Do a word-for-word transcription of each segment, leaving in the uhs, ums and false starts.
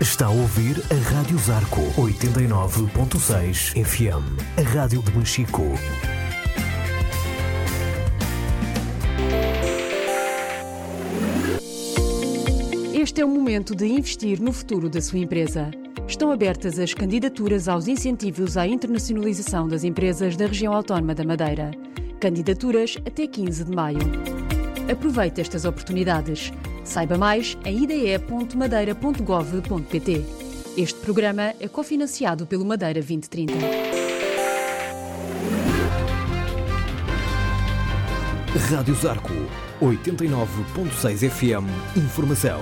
Está a ouvir a Rádio Zarco oitenta e nove ponto seis F M, a rádio de Machico. Este é o momento de investir no futuro da sua empresa. Estão abertas as candidaturas aos incentivos à internacionalização das empresas da região autónoma da Madeira. Candidaturas até quinze de maio. Aproveite estas oportunidades. Saiba mais em i d e ponto madeira ponto gov ponto p t. Este programa é cofinanciado pelo Madeira vinte trinta. Rádio Zarco oitenta e nove ponto seis F M. Informação.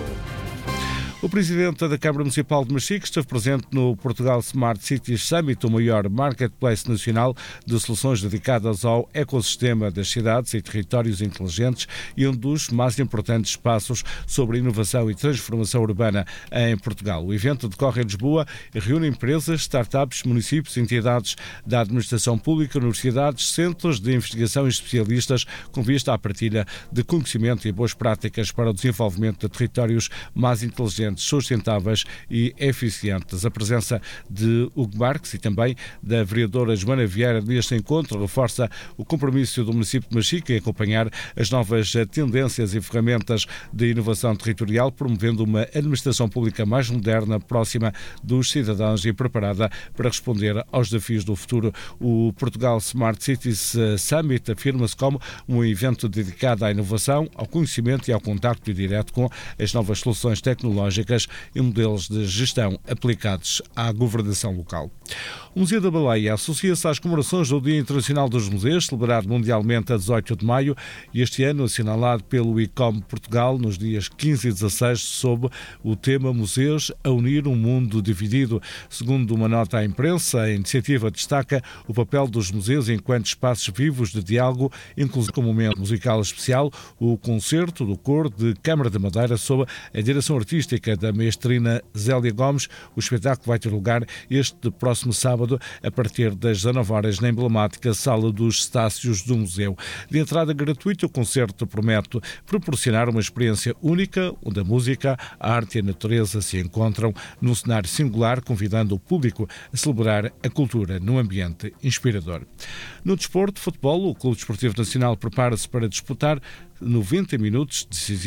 O Presidente da Câmara Municipal de Machico esteve presente no Portugal Smart Cities Summit, o maior marketplace nacional de soluções dedicadas ao ecossistema das cidades e territórios inteligentes e um dos mais importantes espaços sobre inovação e transformação urbana em Portugal. O evento decorre em Lisboa e reúne empresas, startups, municípios, entidades da administração pública, universidades, centros de investigação e especialistas com vista à partilha de conhecimento e boas práticas para o desenvolvimento de territórios mais inteligentes, sustentáveis e eficientes. A presença de Hugo Marques e também da vereadora Joana Vieira neste encontro reforça o compromisso do município de Machico em acompanhar as novas tendências e ferramentas de inovação territorial, promovendo uma administração pública mais moderna, próxima dos cidadãos e preparada para responder aos desafios do futuro. O Portugal Smart Cities Summit afirma-se como um evento dedicado à inovação, ao conhecimento e ao contacto direto com as novas soluções tecnológicas e modelos de gestão aplicados à governação local. O Museu da Baleia associa-se às comemorações do Dia Internacional dos Museus, celebrado mundialmente a dezoito de maio, e este ano assinalado pelo I C O M Portugal nos dias quinze e dezasseis, sob o tema Museus a unir um mundo dividido. Segundo uma nota à imprensa, a iniciativa destaca o papel dos museus enquanto espaços vivos de diálogo, inclusive com um momento musical especial, o concerto do Coro de Câmara da Madeira sob a direção artística da maestrina Zélia Gomes. O espetáculo vai ter lugar este próximo sábado a partir das dezanove horas na emblemática Sala dos Estácios do Museu. De entrada gratuita, o concerto promete proporcionar uma experiência única onde a música, a arte e a natureza se encontram num cenário singular, convidando o público a celebrar a cultura num ambiente inspirador. No desporto, futebol, o Clube Desportivo Nacional prepara-se para disputar noventa minutos decisivos